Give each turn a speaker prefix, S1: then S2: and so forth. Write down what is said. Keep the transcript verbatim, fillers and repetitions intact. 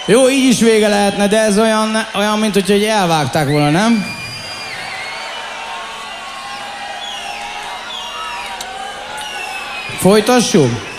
S1: Jó, így is vége lehetne, de ez olyan, olyan mint hogy elvágták volna, nem? Folytassuk?